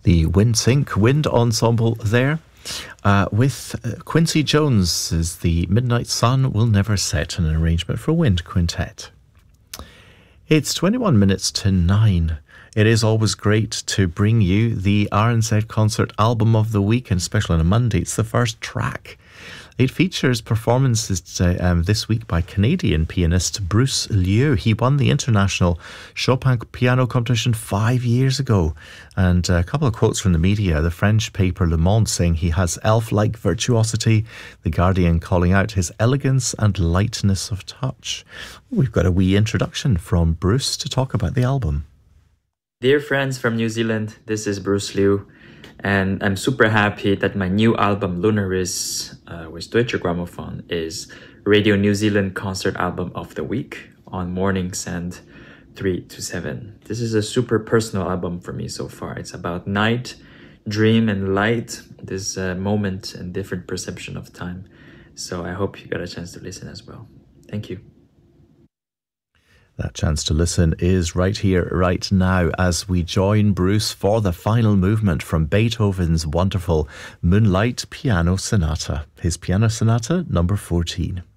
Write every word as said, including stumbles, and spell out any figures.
The Wind Sync Wind Ensemble there. Uh, with uh, Quincy Jones's The Midnight Sun Will Never Set, an arrangement for wind quintet. It's twenty-one minutes to nine. It is always great to bring you the R N Z Concert Album of the Week, and especially on a Monday, it's the first track. It features performances uh, um, this week by Canadian pianist Bruce Liu. He won the International Chopin Piano Competition five years ago. And a couple of quotes from the media. The French paper Le Monde saying he has elf-like virtuosity. The Guardian calling out his elegance and lightness of touch. We've got a wee introduction from Bruce to talk about the album. Dear friends from New Zealand, this is Bruce Liu. And I'm super happy that my new album, Lunaris, uh, with Deutsche Grammophon, is Radio New Zealand Concert Album of the Week on mornings and three to seven. This is a super personal album for me so far. It's about night, dream and light, this uh, moment and different perception of time. So I hope you got a chance to listen as well. Thank you. That chance to listen is right here, right now, as we join Bruce for the final movement from Beethoven's wonderful Moonlight Piano Sonata, his Piano Sonata number fourteen.